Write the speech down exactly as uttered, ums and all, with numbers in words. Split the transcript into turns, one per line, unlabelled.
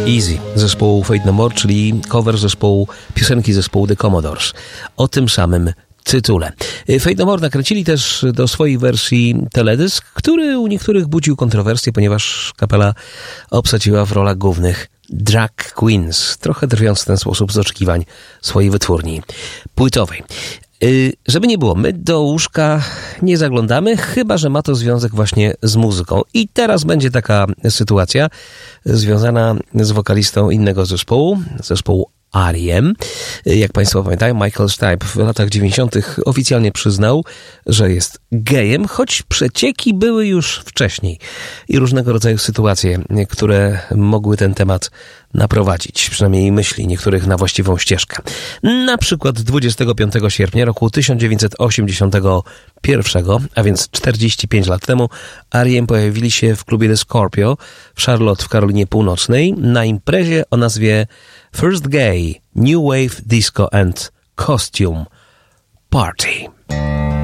Easy zespołu Faith No More, czyli cover zespołu, piosenki zespołu The Commodores o tym samym tytule. Faith No More nakręcili też do swojej wersji teledysk, który u niektórych budził kontrowersje, ponieważ kapela obsadziła w rolach głównych drag queens, trochę drwiąc w ten sposób z oczekiwań swojej wytwórni płytowej. Yy, żeby nie było, my do łóżka nie zaglądamy, chyba że ma to związek właśnie z muzyką. I teraz będzie taka sytuacja związana z wokalistą innego zespołu, zespołu R E M. Jak Państwo pamiętają, Michael Stipe w latach dziewięćdziesiątych oficjalnie przyznał, że jest gejem, choć przecieki były już wcześniej i różnego rodzaju sytuacje, które mogły ten temat naprowadzić, przynajmniej myśli niektórych, na właściwą ścieżkę. Na przykład dwudziestego piątego sierpnia roku tysiąc dziewięćset osiemdziesiątego pierwszego, a więc czterdzieści pięć lat temu, R E M pojawili się w klubie The Scorpio w Charlotte w Karolinie Północnej na imprezie o nazwie First Gay New Wave Disco and Costume Party.